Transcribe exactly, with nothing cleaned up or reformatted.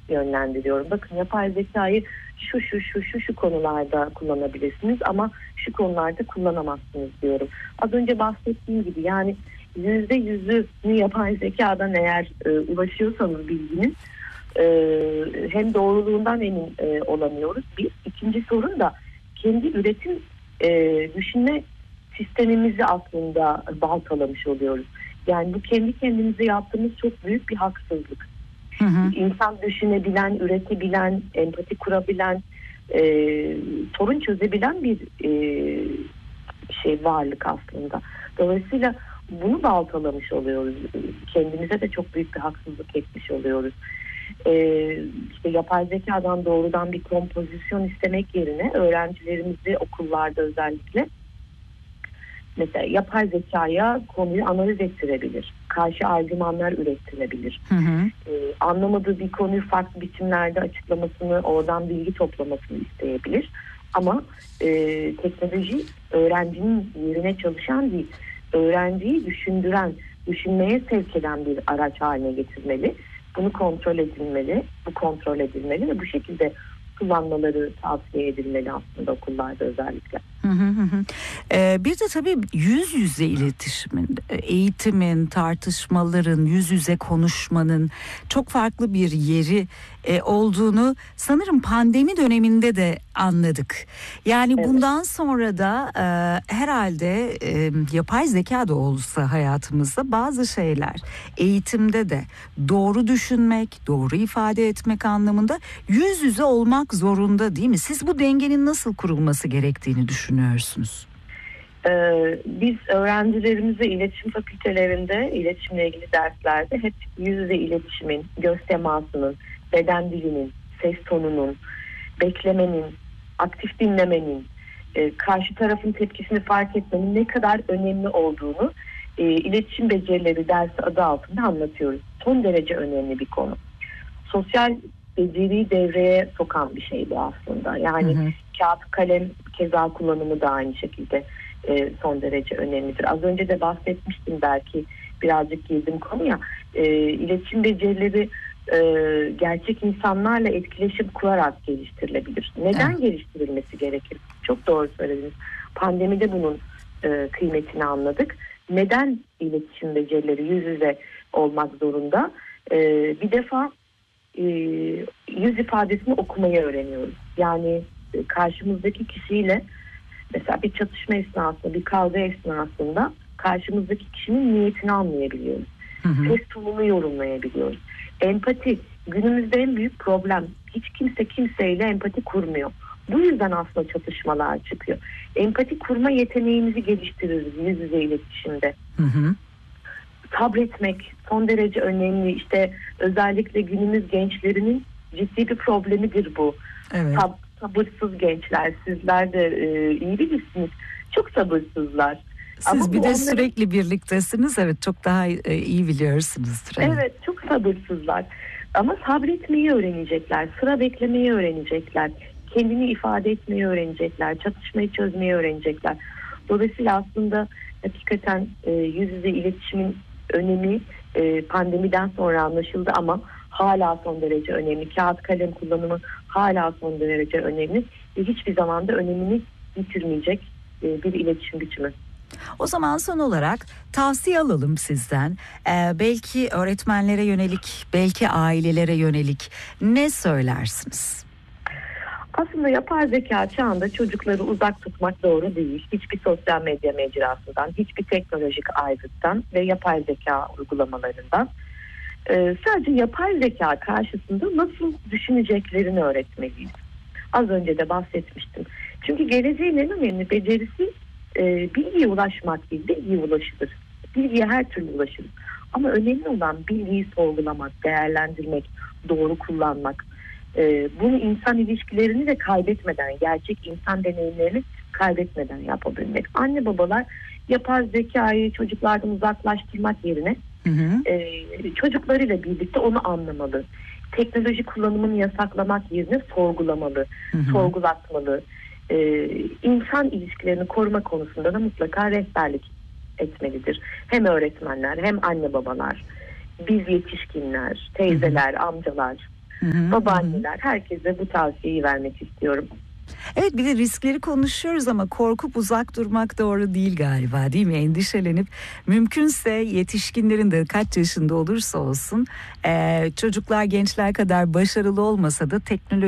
yönlendiriyorum. Bakın yapay zekayı şu şu şu şu şu konularda kullanabilirsiniz ama şu konularda kullanamazsınız diyorum. Az önce bahsettiğim gibi yani yüzde yüzünü yapay zekadan eğer e, ulaşıyorsanız bilginin e, hem doğruluğundan emin e, olamıyoruz. Bir ikinci sorun da kendi üretim e, düşünme sistemimizi aslında baltalamış oluyoruz. Yani bu kendi kendimize yaptığımız çok büyük bir haksızlık. Hı hı. İnsan düşünebilen, üretebilen, empati kurabilen, e, sorun çözebilen bir e, şey varlık aslında. Dolayısıyla bunu baltalamış oluyoruz. Kendimize de çok büyük bir haksızlık etmiş oluyoruz. Ee, işte yapay zekadan doğrudan bir kompozisyon istemek yerine öğrencilerimizi okullarda özellikle mesela yapay zekaya konuyu analiz ettirebilir. Karşı argümanlar üretilebilir. Hı hı. Ee, anlamadığı bir konuyu farklı biçimlerde açıklamasını, oradan bilgi toplamasını isteyebilir. Ama e, teknoloji öğrencinin yerine çalışan değil, öğrenciyi düşündüren, düşünmeye sevk eden bir araç haline getirmeli. Bunu kontrol edilmeli, bu kontrol edilmeli ve bu şekilde kullanmaları tavsiye edilmeli aslında okullarda özellikle. Hı hı hı. Ee, bir de tabii yüz yüze iletişimin, eğitimin, tartışmaların, yüz yüze konuşmanın çok farklı bir yeri e, olduğunu sanırım pandemi döneminde de anladık. Yani evet. Bundan sonra da e, herhalde e, yapay zeka da olsa hayatımızda bazı şeyler eğitimde de doğru düşünmek, doğru ifade etmek anlamında yüz yüze olmak zorunda değil mi? Siz bu dengenin nasıl kurulması gerektiğini düşünüyorsunuz? Ee, biz öğrencilerimize iletişim fakültelerinde, iletişimle ilgili derslerde hep yüz yüze iletişimin, göz temasının, beden dilinin, ses tonunun, beklemenin, aktif dinlemenin, e, karşı tarafın tepkisini fark etmenin ne kadar önemli olduğunu e, iletişim becerileri dersi adı altında anlatıyoruz. Son derece önemli bir konu. Sosyal beceriyi devreye sokan bir şey bu aslında. Yani hı hı. Kağıt, kalem, keza kullanımı da aynı şekilde e, son derece önemlidir. Az önce de bahsetmiştim, belki birazcık girdim konuya. E, iletişim becerileri e, gerçek insanlarla etkileşim kurarak geliştirilebilir. Neden evet. geliştirilmesi gerekir? Çok doğru söylediniz. Pandemide bunun e, kıymetini anladık. Neden iletişim becerileri yüz yüze olmak zorunda? E, bir defa e, yüz ifadesini okumayı öğreniyoruz. Yani e, karşımızdaki kişiyle mesela bir çatışma esnasında, bir kavga esnasında karşımızdaki kişinin niyetini anlayabiliyoruz. Hı hı. Ses tonunu yorumlayabiliyoruz. Empati günümüzde en büyük problem. Hiç kimse kimseyle empati kurmuyor. Bu yüzden aslında çatışmalar çıkıyor. Empati kurma yeteneğimizi geliştiririz yüz yüze iletişimde. Hı hı. Sabretmek son derece önemli. İşte özellikle günümüz gençlerinin ciddi bir problemidir bu. Evet. Sab- sabırsız gençler. Sizler de e, iyi bilirsiniz. Çok sabırsızlar. Siz Ama bir de onların... sürekli birliktesiniz. Evet, çok daha e, iyi biliyorsunuzdur. Evet. evet, çok sabırsızlar. Ama sabretmeyi öğrenecekler. Sıra beklemeyi öğrenecekler. Kendini ifade etmeyi öğrenecekler. Çatışmayı çözmeyi öğrenecekler. Dolayısıyla aslında hakikaten e, yüz yüze iletişimin önemi e, pandemiden sonra anlaşıldı ama hala son derece önemli. Kağıt kalem kullanımı hala son derece önemli ve hiçbir zaman da önemini yitirmeyecek e, bir iletişim biçimi. O zaman son olarak tavsiye alalım sizden. Ee, belki öğretmenlere yönelik, belki ailelere yönelik ne söylersiniz? Aslında yapay zeka çağında çocukları uzak tutmak doğru değil. Hiçbir sosyal medya mecrasından, hiçbir teknolojik aygıttan ve yapay zeka uygulamalarından. Ee, sadece yapay zeka karşısında nasıl düşüneceklerini öğretmeliyiz. Az önce de bahsetmiştim. Çünkü geleceğin en önemli becerisi e, bilgiye ulaşmak değil, bilgiye ulaşılır. Bilgiye her türlü ulaşılır. Ama önemli olan bilgiyi sorgulamak, değerlendirmek, doğru kullanmak. E, bunu insan ilişkilerini de kaybetmeden, gerçek insan deneyimlerini kaybetmeden yapabilmek. Anne babalar yapay zekayı çocuklardan uzaklaştırmak yerine Hı hı. Ee, çocuklarıyla birlikte onu anlamalı. Teknoloji kullanımını yasaklamak yerine sorgulamalı, hı hı. sorgulatmalı. Ee, insan ilişkilerini koruma konusunda da mutlaka rehberlik etmelidir. Hem öğretmenler hem anne babalar, biz yetişkinler, teyzeler, hı hı. amcalar. Hı hı, babaanneler, herkese bu tavsiyeyi vermek istiyorum. Evet, bir de riskleri konuşuyoruz ama korkup uzak durmak doğru değil galiba, değil mi? Endişelenip mümkünse yetişkinlerin de kaç yaşında olursa olsun e, çocuklar gençler kadar başarılı olmasa da teknoloji